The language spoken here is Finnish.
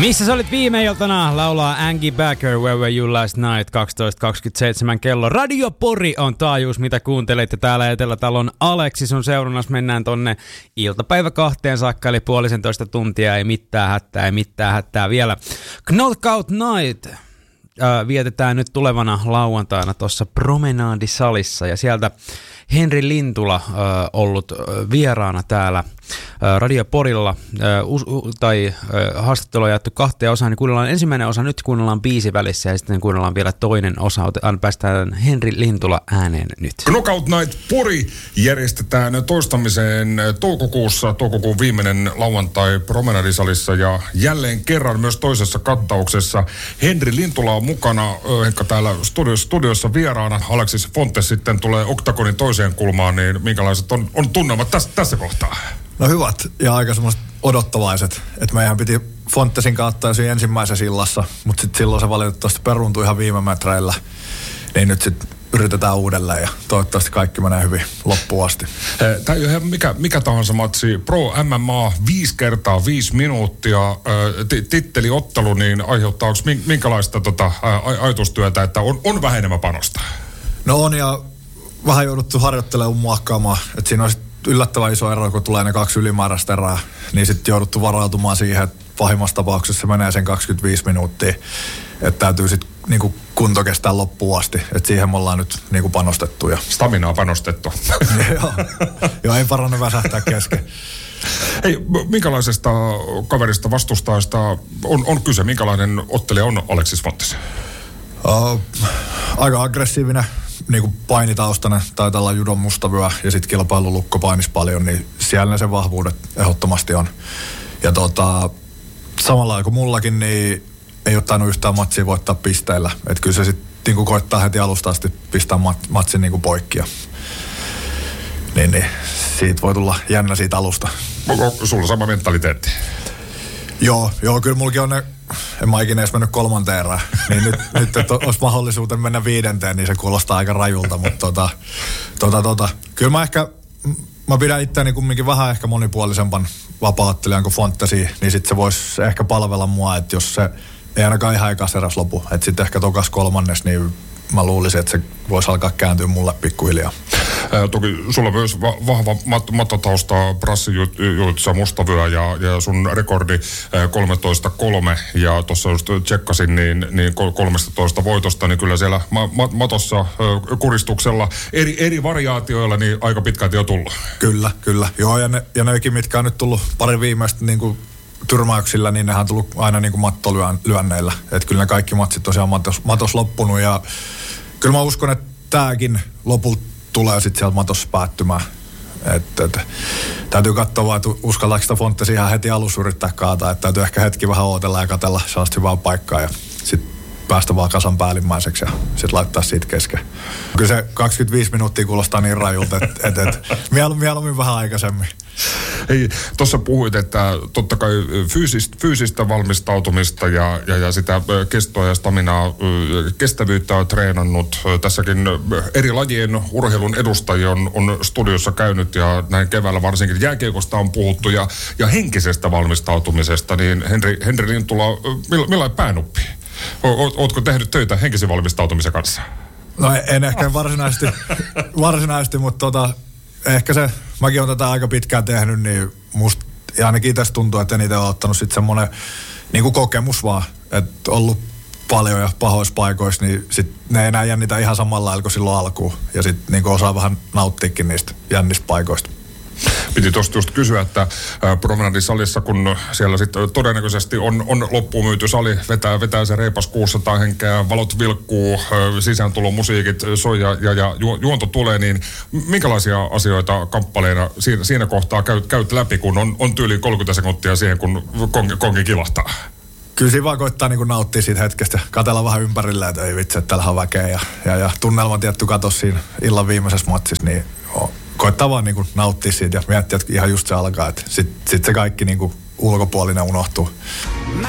Missä sä olit viime iltana? Laulaa Angie Backer, Where Were You Last Night, 12.27 kello. Radio Pori on taajuus, mitä kuuntelette täällä Etelätalon Aleksis on seurannassa. Mennään tonne iltapäivä 2 saakka, eli 1,5 tuntia. Ei mitään hätää vielä. Knockout Night vietetään nyt tulevana lauantaina tuossa Promenadisalissa, ja sieltä Henri Lintula ollut vieraana täällä Radio Porilla, haastattelu on jaettu 2 osaan, niin kuunnellaan ensimmäinen osa, nyt kuunnellaan biisi välissä ja sitten kuunnellaan vielä toinen osa. Päästään Henri Lintula ääneen nyt. Knockout Night Pori järjestetään toistamiseen toukokuun viimeinen lauantai Promenadisalissa, ja jälleen kerran myös toisessa kattauksessa Henri Lintula on mukana, ehkä täällä studiossa vieraana. Aleksis Fontes sitten tulee Oktagonin toiseen kulmaan, niin minkälaiset on tunnelmat tässä kohtaa? No hyvät ja aika semmoiset odottavaiset, että meidän piti Fontesin kautta siinä ensimmäisessä illassa, mutta sitten silloin se valitettavasti peruuntui ihan viime metreillä, niin nyt sitten yritetään uudelleen ja toivottavasti kaikki menee hyvin loppuun asti. Tämä ei ole ihan mikä tahansa matsi. Pro MMA 5 kertaa 5 minuuttia titteliottelu, niin aiheuttaako minkälaista ajatustyötä, että on vähän enemmän panosta? No on, ja vähän jouduttu harjoittelemaan muokkaamaan, että siinä on yllättävän iso ero, kun tulee ne 2 ylimääräistä erää, niin sitten jouduttu varautumaan siihen, että pahimmassa tapauksessa se menee sen 25 minuuttia, että täytyy sitten niinku kunto kestää loppuun asti, että siihen me ollaan nyt niinku panostettu. Ja staminaa panostettu. Joo, ei paranne väsähtää kesken. Hei, minkälaisesta kaverista, vastustajasta on kyse? Minkälainen ottelija on Aleksis Fontes? Aika aggressiivinen. Niinku painitaustainen, taitaa olla judon mustavyö ja sitten kilpailulukko painis paljon, niin siellä ne sen vahvuudet ehdottomasti on. Ja samalla lailla kuin mullakin, niin ei ole tainnut yhtään matsia voittaa pisteillä. Että kyllä se sitten niinku koittaa heti alusta asti pistää matsin niinku poikki. Niin, siitä voi tulla jännä siitä alusta. Onko sulla sama mentaliteetti? Joo, kyllä mullakin on ne, en mä ikinä edes mennyt 3. erään, niin nyt että olisi mahdollisuuden mennä 5, niin se kuulostaa aika rajulta, mutta kyllä mä pidän itseäni kumminkin vähän ehkä monipuolisempan vapaa-ottelijan kuin Fontesi, niin sitten se voisi ehkä palvella mua, että jos se ei ainakaan ihan ekas eräs lopu, että sitten ehkä tokas 3, niin mä luulisin, että se voisi alkaa kääntyä mulle pikkuhiljaa. Toki sulla myös vahva mattotausta, brassijutsa, mustavyö ja sun rekordi 13-3, ja tuossa just tsekkasin, niin 13 voitosta, niin kyllä siellä matossa kuristuksella eri variaatioilla niin aika pitkälti jo tullut. Kyllä. Joo, ja nekin, mitkä on nyt tullut pari viimeistä niin kuin tyrmäyksillä, niin nehän on tullut aina niin kuin mattolyönneillä. Että kyllä ne kaikki matsit tosiaan matos loppunut, ja kyllä mä uskon, että tääkin lopulta tulee sitten sieltä matossa päättymään. Täytyy katsoa vaan, että uskallaanko sitä Fontesia ihan heti alussa yrittää kaataa. Että täytyy ehkä hetki vähän ootella ja katsella sellaista hyvää paikkaa ja sitten päästä vaan kasan päällimmäiseksi ja sitten laittaa siitä kesken. Kyllä se 25 minuuttia kuulostaa niin rajulta, että mieluummin vähän aikaisemmin. Hei, tuossa puhuit, että totta kai fyysistä valmistautumista ja sitä kestoa ja staminaa, kestävyyttä on treenannut. Tässäkin eri lajien urheilun edustajia on studiossa käynyt, ja näin keväällä varsinkin jääkiekosta on puhuttu ja henkisestä valmistautumisesta. Niin Henri Lintula, millainen päänuppi? Ootko tehnyt töitä henkisen valmistautumisen kanssa? No en ehkä varsinaisesti, mutta ehkä se, mäkin olen tätä aika pitkään tehnyt, niin musta ainakin itse tuntuu, että eniten on ottanut sitten semmoinen niin kuin kokemus vaan, että ollut paljon ja pahoissa paikoissa, niin sit ne ei enää jännitä ihan samalla lailla kuin silloin alkuun, ja sitten niin osaa vähän nauttiikin niistä jännistä paikoista. Piti tuosta just kysyä, että Promenadisalissa, kun siellä sitten todennäköisesti on loppuun myyty sali, vetää se reipas 600 henkeä, valot vilkkuu, sisääntulon musiikit soi ja juonto tulee, niin minkälaisia asioita kamppaleina siinä kohtaa käyt läpi, kun on tyyliin 30 sekuntia siihen, kun konki kilahtaa? Kyllä siinä vaan koittaa niin nauttia siitä hetkestä, katsella vähän ympärillä, että ei vitsi, että täällä on väkeä ja tunnelma tietty katos siinä illan viimeisessä matsissa, niin koittaa vaan niin nauttia siitä ja miettiä, että ihan just se alkaa, että sit se kaikki niin ulkopuolinen unohtuu.